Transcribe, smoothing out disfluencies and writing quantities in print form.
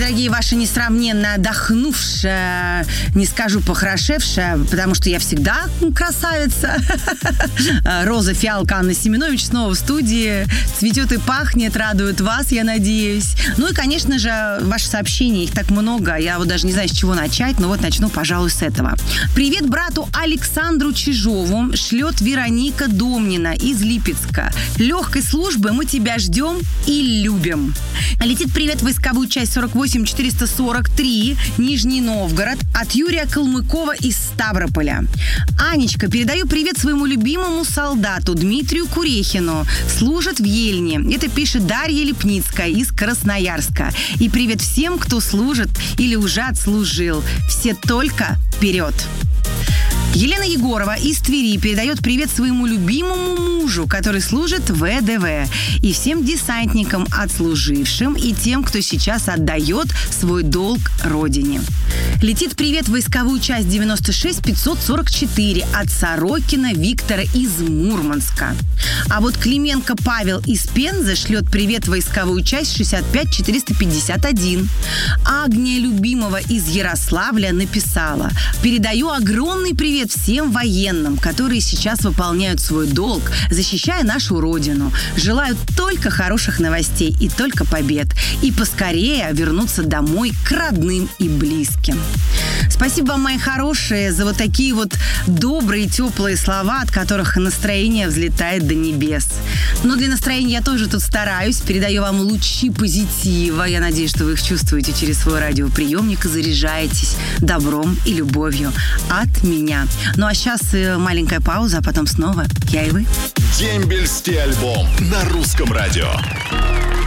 дорогие, ваша несравненно отдохнувшая, не скажу похорошевшая, потому что я всегда красавица. Роза Фиалка Анна Семенович снова в студии. Цветет и пахнет, радует вас, я надеюсь. Ну и, конечно же, ваши сообщения, их так много. Я вот даже не знаю, с чего начать, но вот начну, пожалуй, с этого. Привет брату Александру Чижову шлет Вероника Домнина из Липецка. Легкой службы мы тебя ждем и любим. Летит привет в войсковую часть 48443, Нижний Новгород, от Юрия Калмыкова из Ставрополя. Анечка, передаю привет своему любимому солдату Дмитрию Курехину. Служит в Ельне. Это пишет Дарья Лепницкая из Красноярска. И привет всем, кто служит или уже отслужил. Все только вперед! Елена Егорова из Твери передает привет своему любимому мужу, который служит в ВДВ, и всем десантникам, отслужившим, и тем, кто сейчас отдает свой долг Родине. Летит привет в войсковую часть 96544 от Сорокина Виктора из Мурманска. А вот Клименко Павел из Пензы шлет привет в войсковую часть 65451. Агния Любимова из Ярославля написала: передаю огромный привет всем военным, которые сейчас выполняют свой долг, защищая нашу Родину. Желаю только хороших новостей и только побед. И поскорее вернуться домой к родным и близким. Спасибо вам, мои хорошие, за вот такие вот добрые, теплые слова, от которых настроение взлетает до небес. Но для настроения я тоже тут стараюсь. Передаю вам лучи позитива. Я надеюсь, что вы их чувствуете через свой радиоприемник и заряжаетесь добром и любовью от меня. Ну а сейчас маленькая пауза, а потом снова я и вы. Дембельский альбом на Русском радио.